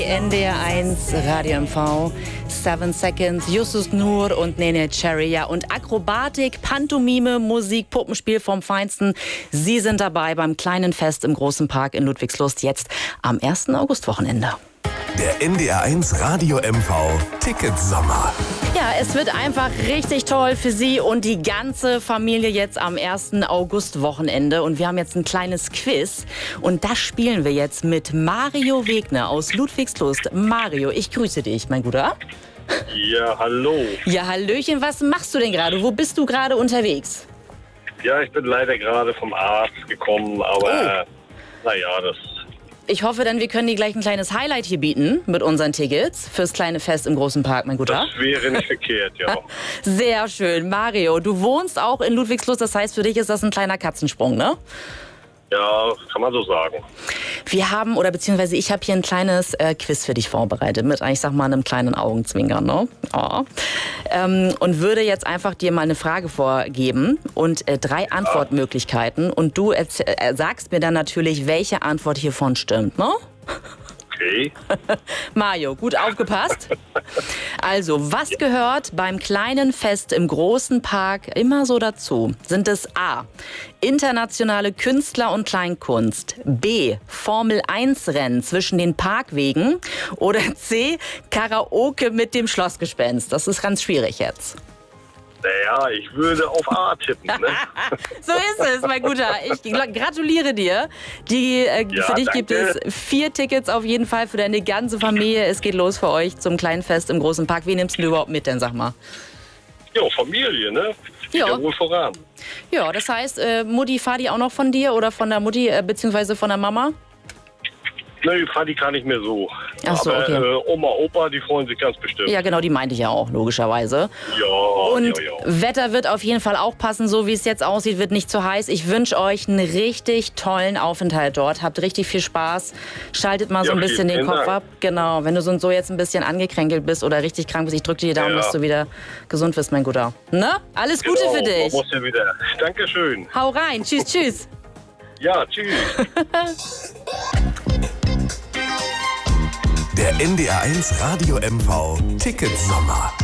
NDR1 Radio MV, 7 Seconds, Justus Nur und Nene Cherry. Ja, und Akrobatik, Pantomime, Musik, Puppenspiel vom Feinsten. Sie sind dabei beim kleinen Fest im Großen Park in Ludwigslust jetzt am 1. August-Wochenende. Der NDR1 Radio MV Ticketsommer. Ja, es wird einfach richtig toll für Sie und die ganze Familie jetzt am 1. August-Wochenende. Und wir haben jetzt ein kleines Quiz. Und das spielen wir jetzt mit Mario Wegner aus Ludwigslust. Mario, ich grüße dich, mein Guter. Ja, hallo. Ja, hallöchen, was machst du denn gerade? Wo bist du gerade unterwegs? Ja, ich bin leider gerade vom Arzt gekommen, aber naja, das... Ich hoffe dann, wir können dir gleich ein kleines Highlight hier bieten mit unseren Tickets fürs kleine Fest im Großen Park, mein Guter. Das wäre nicht verkehrt, ja. Sehr schön. Mario, du wohnst auch in Ludwigslust, das heißt, für dich ist das ein kleiner Katzensprung, ne? Ja, kann man so sagen. Wir haben, oder beziehungsweise ich habe hier ein kleines Quiz für dich vorbereitet mit, ich sag mal, einem kleinen Augenzwinkern, ne? Oh. Und würde jetzt einfach dir mal eine Frage vorgeben und 3 Antwortmöglichkeiten und du sagst mir dann natürlich, welche Antwort hiervon stimmt, ne? Okay. Mario, gut aufgepasst. Also, was gehört beim kleinen Fest im Großen Park immer so dazu? Sind es A. internationale Künstler und Kleinkunst, B. Formel-1-Rennen zwischen den Parkwegen oder C. Karaoke mit dem Schlossgespenst? Das ist ganz schwierig jetzt. Naja, ich würde auf A tippen, ne? So ist es, mein Guter. Ich gratuliere dir. Für dich gibt es 4 Tickets auf jeden Fall für deine ganze Familie. Es geht los für euch zum kleinen Fest im Großen Park. Wen nimmst du überhaupt mit denn, sag mal? Jo, Familie, ne? Ja. Ja, wohl voran. Ja, das heißt, Mutti, Vati auch noch von dir oder von der Mutti beziehungsweise von der Mama? Ne, die kann ich mehr so. Ach so, aber okay. Oma, Opa, die freuen sich ganz bestimmt. Ja, genau, die meinte ich ja auch, logischerweise. Ja, Und ja. Wetter wird auf jeden Fall auch passen, so wie es jetzt aussieht, wird nicht zu heiß. Ich wünsche euch einen richtig tollen Aufenthalt dort. Habt richtig viel Spaß. Schaltet mal so ein bisschen den Kopf ab. Genau, wenn du so jetzt ein bisschen angekränkelt bist oder richtig krank bist, ich drücke dir die Daumen, dass du wieder gesund wirst, mein Guter. Ne? Alles Gute für dich. Man muss ja wieder. Dankeschön. Hau rein. Tschüss, tschüss. Ja, tschüss. Der NDR1 Radio MV Ticketsommer.